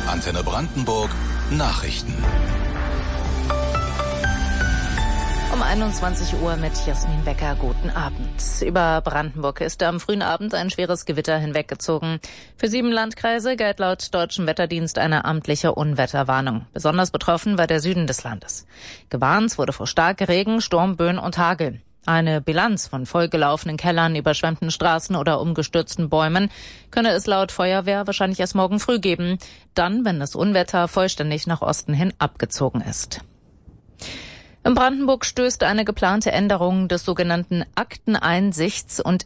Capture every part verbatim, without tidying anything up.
Antenne Brandenburg Nachrichten. Um einundzwanzig Uhr mit Jasmin Becker. Guten Abend. Über Brandenburg ist am frühen Abend ein schweres Gewitter hinweggezogen. Für sieben Landkreise galt laut deutschem Wetterdienst eine amtliche Unwetterwarnung. Besonders betroffen war der Süden des Landes. Gewarnt wurde vor starkem Regen, Sturmböen und Hagel. Eine Bilanz von vollgelaufenen Kellern, überschwemmten Straßen oder umgestürzten Bäumen könne es laut Feuerwehr wahrscheinlich erst morgen früh geben. Dann, wenn das Unwetter vollständig nach Osten hin abgezogen ist. In Brandenburg stößt eine geplante Änderung des sogenannten Akteneinsichts- und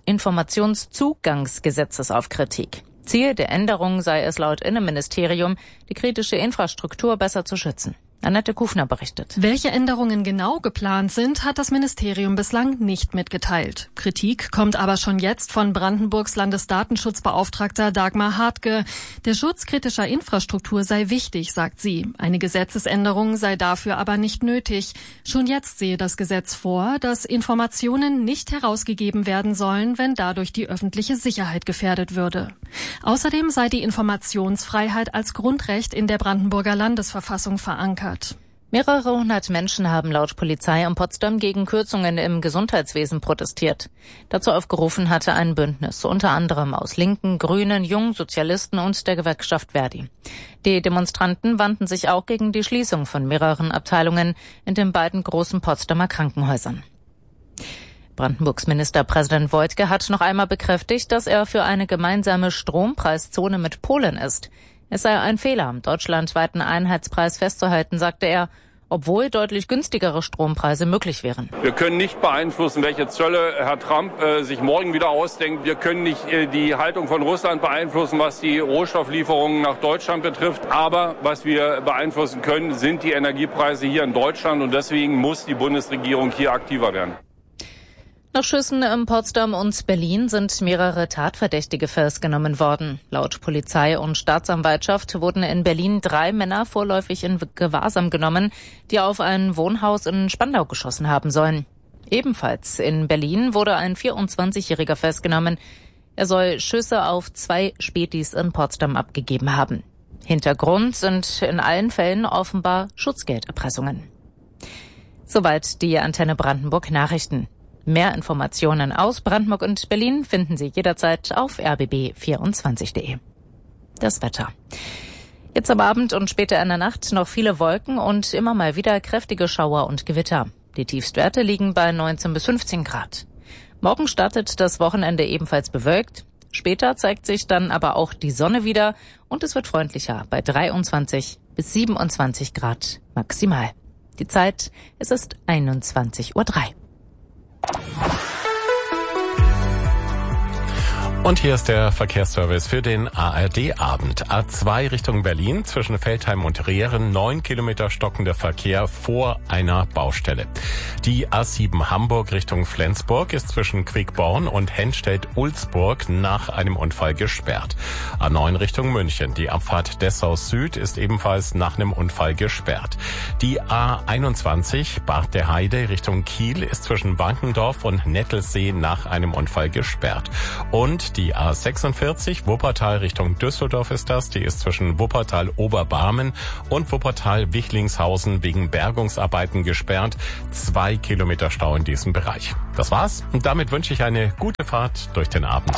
Informationszugangsgesetzes auf Kritik. Ziel der Änderung sei es laut Innenministerium, die kritische Infrastruktur besser zu schützen. Annette Kufner berichtet. Welche Änderungen genau geplant sind, hat das Ministerium bislang nicht mitgeteilt. Kritik kommt aber schon jetzt von Brandenburgs Landesdatenschutzbeauftragter Dagmar Hartke. Der Schutz kritischer Infrastruktur sei wichtig, sagt sie. Eine Gesetzesänderung sei dafür aber nicht nötig. Schon jetzt sehe das Gesetz vor, dass Informationen nicht herausgegeben werden sollen, wenn dadurch die öffentliche Sicherheit gefährdet würde. Außerdem sei die Informationsfreiheit als Grundrecht in der Brandenburger Landesverfassung verankert. Mehrere hundert Menschen haben laut Polizei in Potsdam gegen Kürzungen im Gesundheitswesen protestiert. Dazu aufgerufen hatte ein Bündnis, unter anderem aus Linken, Grünen, Jungen, Sozialisten und der Gewerkschaft Verdi. Die Demonstranten wandten sich auch gegen die Schließung von mehreren Abteilungen in den beiden großen Potsdamer Krankenhäusern. Brandenburgs Ministerpräsident Woidke hat noch einmal bekräftigt, dass er für eine gemeinsame Strompreiszone mit Polen ist. Es sei ein Fehler, am deutschlandweiten Einheitspreis festzuhalten, sagte er, obwohl deutlich günstigere Strompreise möglich wären. Wir können nicht beeinflussen, welche Zölle Herr Trump äh, sich morgen wieder ausdenkt. Wir können nicht äh, die Haltung von Russland beeinflussen, was die Rohstofflieferungen nach Deutschland betrifft. Aber was wir beeinflussen können, sind die Energiepreise hier in Deutschland. Und deswegen muss die Bundesregierung hier aktiver werden. Nach Schüssen in Potsdam und Berlin sind mehrere Tatverdächtige festgenommen worden. Laut Polizei und Staatsanwaltschaft wurden in Berlin drei Männer vorläufig in Gewahrsam genommen, die auf ein Wohnhaus in Spandau geschossen haben sollen. Ebenfalls in Berlin wurde ein vierundzwanzigjähriger festgenommen. Er soll Schüsse auf zwei Spätis in Potsdam abgegeben haben. Hintergrund sind in allen Fällen offenbar Schutzgelderpressungen. Soweit die Antenne Brandenburg Nachrichten. Mehr Informationen aus Brandenburg und Berlin finden Sie jederzeit auf r b b vierundzwanzig punkt d e. Das Wetter. Jetzt am Abend und später in der Nacht noch viele Wolken und immer mal wieder kräftige Schauer und Gewitter. Die Tiefstwerte liegen bei neunzehn bis fünfzehn Grad. Morgen startet das Wochenende ebenfalls bewölkt. Später zeigt sich dann aber auch die Sonne wieder und es wird freundlicher bei dreiundzwanzig bis siebenundzwanzig Grad maximal. Die Zeit, es ist einundzwanzig Uhr drei. Und hier ist der Verkehrsservice für den A R D-Abend. A zwei Richtung Berlin zwischen Veltheim und Rehren, neun Kilometer stockender Verkehr vor einer Baustelle. Die A sieben Hamburg Richtung Flensburg ist zwischen Quickborn und Henstedt-Ulzburg nach einem Unfall gesperrt. A neun Richtung München. Die Abfahrt Dessau Süd ist ebenfalls nach einem Unfall gesperrt. Die A einundzwanzig Bad der Heide Richtung Kiel ist zwischen Wankendorf und Nettelsee nach einem Unfall gesperrt. Und die A sechsundvierzig Wuppertal Richtung Düsseldorf ist das. Die ist zwischen Wuppertal-Oberbarmen und Wuppertal-Wichlingshausen wegen Bergungsarbeiten gesperrt. Zwei Kilometer Stau in diesem Bereich. Das war's. Und damit wünsche ich eine gute Fahrt durch den Abend.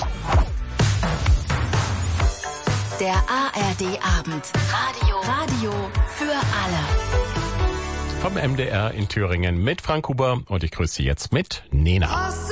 Der A R D-Abend. Radio. Radio für alle. Vom M D R in Thüringen mit Frank Huber und ich grüße Sie jetzt mit Nena.